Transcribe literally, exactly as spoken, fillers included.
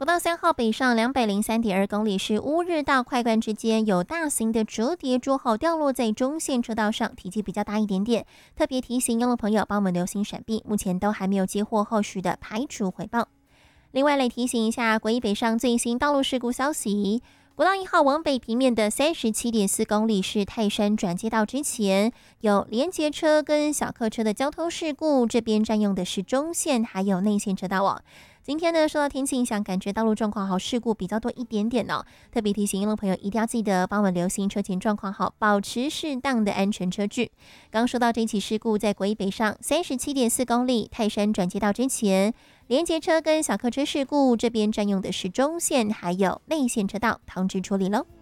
国道三号北上两百零三点二公里是乌日到快关之间有大型的折叠桌号掉落在中线车道上，体积比较大一点点，特别提醒用路朋友帮我们留心闪避，目前都还没有接获后续的排除回报。另外来提醒一下国一北上最新道路事故消息，国道一号往北平面的 三十七点四公里是泰山转接道之前有连接车跟小客车的交通事故，这边占用的是中线还有内线车道网。今天呢，受到天气影响，感觉道路状况好，事故比较多一点点哦。特别提醒用路朋友一定要记得帮我们留心车前状况好，保持适当的安全车距。刚说到这起事故，在国一北上 三十七点四公里泰山转接道之前，连接车跟小客车事故，这边占用的是中线还有内线车道，通知处理喽。